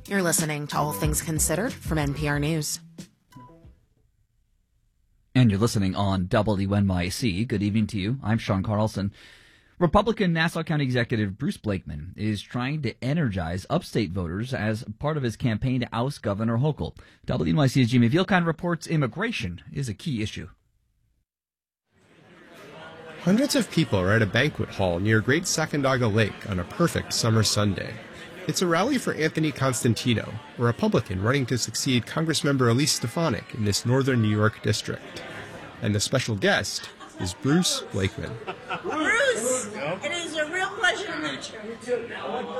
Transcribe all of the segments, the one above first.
You're listening to All Things Considered from NPR News. And you're listening on WNYC. Good evening to you. I'm Sean Carlson. Republican Nassau County Executive Bruce Blakeman is trying to energize upstate voters as part of his campaign to oust Governor Hochul. WNYC's Jimmy Vielkind reports immigration is a key issue. Hundreds of people are at a banquet hall near Great Sacandaga Lake on a perfect summer Sunday. It's a rally for Anthony Constantino, a Republican running to succeed Congressmember Elise Stefanik in this northern New York district. And the special guest is Bruce Blakeman. Bruce, it is a real pleasure to meet you.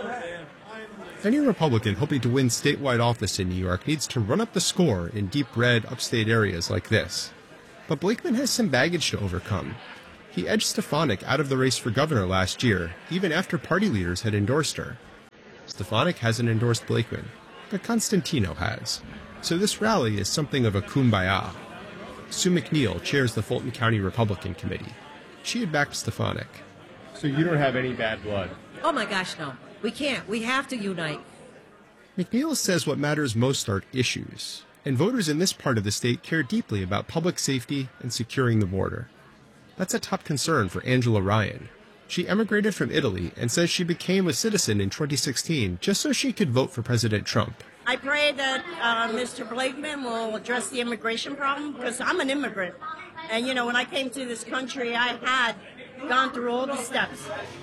Any Republican hoping to win statewide office in New York needs to run up the score in deep red upstate areas like this. But Blakeman has some baggage to overcome. He edged Stefanik out of the race for governor last year, even after party leaders had endorsed her. Stefanik hasn't endorsed Blakeman, but Constantino has. So this rally is something of a kumbaya. Sue McNeil chairs the Fulton County Republican Committee. She had backed Stefanik. So you don't have any bad blood? Oh my gosh, no. We can't. We have to unite. McNeil says what matters most are issues, and voters in this part of the state care deeply about public safety and securing the border. That's a top concern for Angela Ryan. She emigrated from Italy and says she became a citizen in 2016 just so she could vote for President Trump. I pray that Mr. Blakeman will address the immigration problem, because I'm an immigrant. And, you know, when I came to this country, I had gone through all the steps.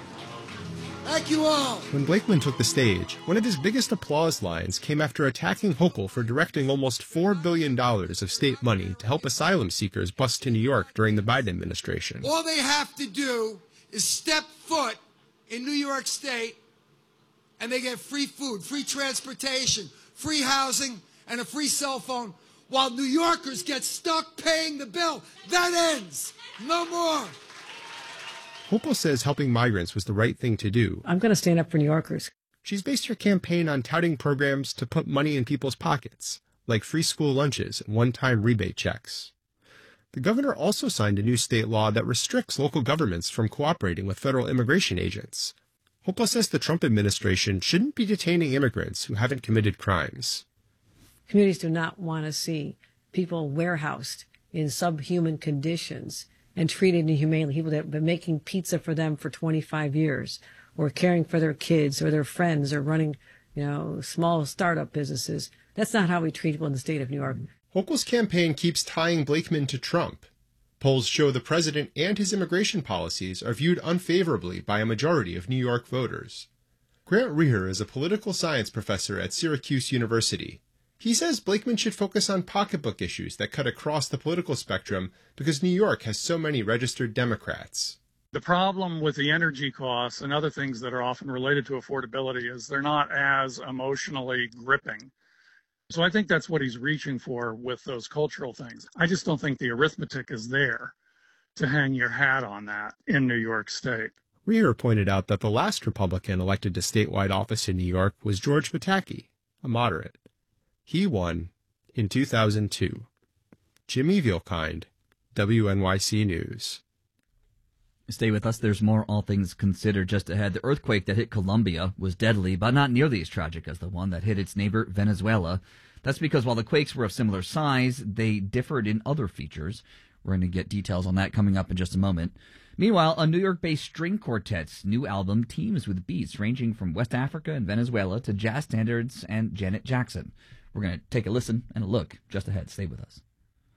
Thank you all. When Blakeman took the stage, one of his biggest applause lines came after attacking Hochul for directing almost $4 billion of state money to help asylum seekers bust to New York during the Biden administration. All they have to do is step foot in New York State, and they get free food, free transportation, free housing, and a free cell phone, while New Yorkers get stuck paying the bill. That ends. No more. Hochul says helping migrants was the right thing to do. I'm going to stand up for New Yorkers. She's based her campaign on touting programs to put money in people's pockets, like free school lunches and one-time rebate checks. The governor also signed a new state law that restricts local governments from cooperating with federal immigration agents. Hochul says the Trump administration shouldn't be detaining immigrants who haven't committed crimes. Communities do not want to see people warehoused in subhuman conditions and treated inhumanely. People that have been making pizza for them for 25 years, or caring for their kids or their friends, or running, small startup businesses. That's not how we treat people in the state of New York. Hochul's campaign keeps tying Blakeman to Trump. Polls show the president and his immigration policies are viewed unfavorably by a majority of New York voters. Grant Reher is a political science professor at Syracuse University. He says Blakeman should focus on pocketbook issues that cut across the political spectrum because New York has so many registered Democrats. The problem with the energy costs and other things that are often related to affordability is they're not as emotionally gripping. So I think that's what he's reaching for with those cultural things. I just don't think the arithmetic is there to hang your hat on that in New York State. Reher pointed out that the last Republican elected to statewide office in New York was George Pataki, a moderate. He won in 2002. Jimmy Vielkind, WNYC News. Stay with us. There's more All Things Considered just ahead. The earthquake that hit Colombia was deadly, but not nearly as tragic as the one that hit its neighbor, Venezuela. That's because while the quakes were of similar size, they differed in other features. We're going to get details on that coming up in just a moment. Meanwhile, a New York-based string quartet's new album teams with beats ranging from West Africa and Venezuela to jazz standards and Janet Jackson. We're going to take a listen and a look just ahead. Stay with us.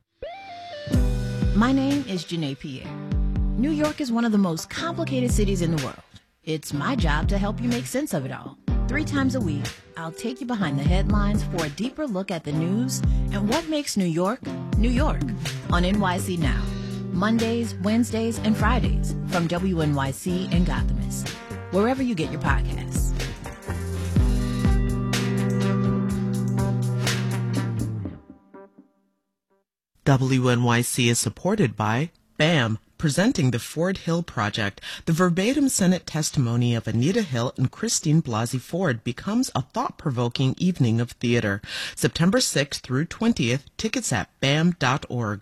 My name is Janae Pierre. New York is one of the most complicated cities in the world. It's my job to help you make sense of it all. 3 times a week, I'll take you behind the headlines for a deeper look at the news and what makes New York, New York, on NYC Now. Mondays, Wednesdays, and Fridays from WNYC and Gothamist, wherever you get your podcasts. WNYC is supported by BAM, presenting the Ford Hill Project. The verbatim Senate testimony of Anita Hill and Christine Blasey Ford becomes a thought-provoking evening of theater. September 6th through 20th, tickets at bam.org.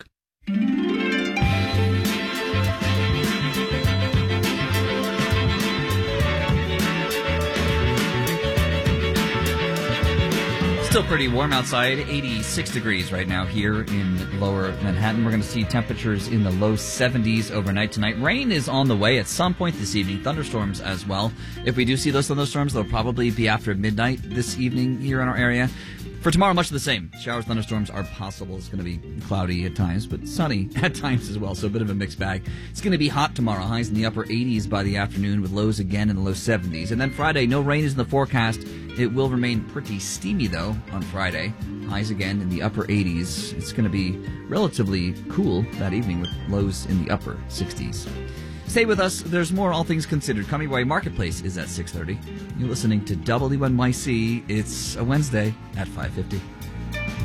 Still pretty warm outside, 86 degrees right now here in lower Manhattan. We're going to see temperatures in the low 70s overnight tonight. Rain is on the way at some point this evening, thunderstorms as well. If we do see those thunderstorms, they'll probably be after midnight this evening here in our area. For tomorrow, much of the same. Showers, thunderstorms are possible. It's going to be cloudy at times, but sunny at times as well, so a bit of a mixed bag. It's going to be hot tomorrow. Highs in the upper 80s by the afternoon with lows again in the low 70s. And then Friday, no rain is in the forecast. It will remain pretty steamy, though, on Friday. Highs again in the upper 80s. It's going to be relatively cool that evening with lows in the upper 60s. Stay with us. There's more All Things Considered. Coming Way Marketplace is at 6:30. You're listening to WNYC. It's a Wednesday at 5:50.